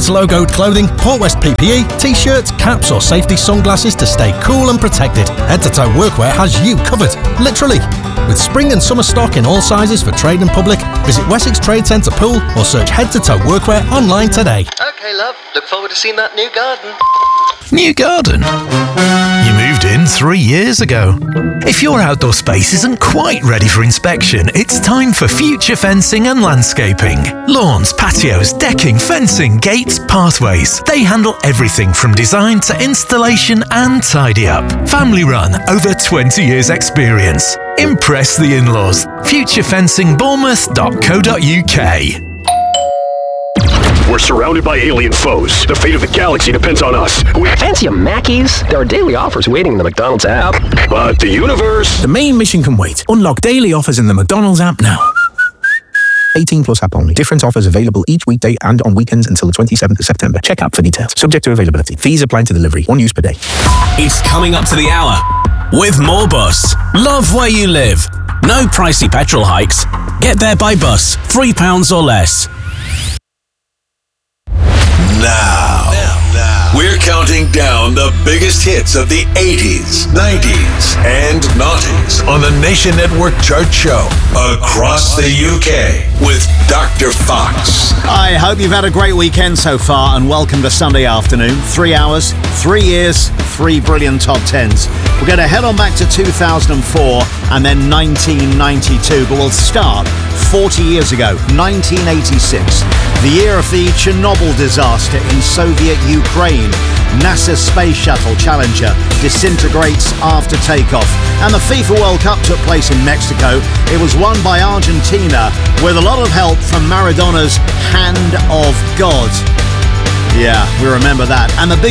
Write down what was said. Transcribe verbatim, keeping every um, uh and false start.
It's logoed clothing, Port West P P E, t-shirts, caps or safety sunglasses to stay cool and protected. Head to Toe Workwear has you covered, literally. With spring and summer stock in all sizes for trade and public, visit Wessex Trade Centre Pool or search Head to Toe Workwear online today. Okay, love. Look forward to seeing that new garden. New garden? You moved in three years ago. If your outdoor space isn't quite ready for inspection, it's time for Future Fencing and Landscaping. Lawns, patios, decking, fencing, gates, pathways. They handle everything from design to installation and tidy up. Family run, over twenty years experience. Impress the in-laws. future fencing bournemouth dot co dot uk. We're surrounded by alien foes. The fate of the galaxy depends on us. We Fancy a Mackey's? There are daily offers waiting in the McDonald's app. But the universe... The main mission can wait. Unlock daily offers in the McDonald's app now. eighteen plus app only. Different offers available each weekday and on weekends until the twenty-seventh of September. Check app for details. Subject to availability. Fees apply to delivery. One use per day. It's coming up to the hour with Moorbus. Love where you live. No pricey petrol hikes. Get there by bus. Three pounds or less. Now, now, now, we're counting down the biggest hits of the eighties, nineties, and noughties on the Nation Network Chart Show across the U K with Doctor Fox. I hope you've had a great weekend so far and welcome to Sunday afternoon. Three hours, three years, three brilliant top tens. We're going to head on back to two thousand four and then nineteen ninety-two, but we'll start forty years ago, nineteen eighty-six, the year of the Chernobyl disaster in Soviet Ukraine. NASA's Space Shuttle Challenger disintegrates after takeoff. And the FIFA World Cup took place in Mexico. It was won by Argentina with a lot of help from Maradona's Hand of God. Yeah, we remember that. And the big